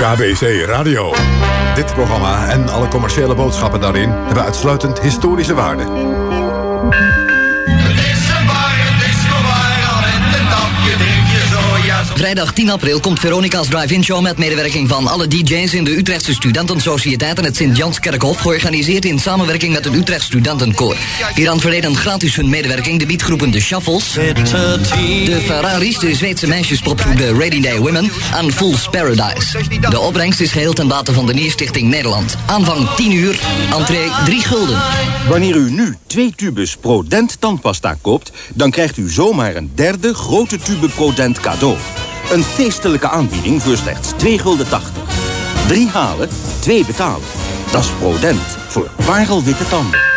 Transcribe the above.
KBC Radio. Dit programma en alle commerciële boodschappen daarin hebben uitsluitend historische waarde. Vrijdag 10 april komt Veronica's Drive-In Show met medewerking van alle DJ's in de Utrechtse Studentensociëteit en het Sint-Janskerkhof, georganiseerd in samenwerking met het Utrecht Studentenkoor. Hieraan verleden gratis hun medewerking de beatgroepen The Shuffles, de Ferraris, de Zweedse meisjespopgroep de Rainy Day Women en Fool's Paradise. De opbrengst is geheel ten bate van de Nierstichting Nederland. Aanvang 10 uur, entree 3 gulden. Wanneer u nu 2 tubes Prodent tandpasta koopt, dan krijgt u zomaar een derde grote tube Prodent cadeau. Een feestelijke aanbieding voor slechts 2,80 gulden. 3 halen, 2 betalen. Dat is Prodent voor parelwitte tanden.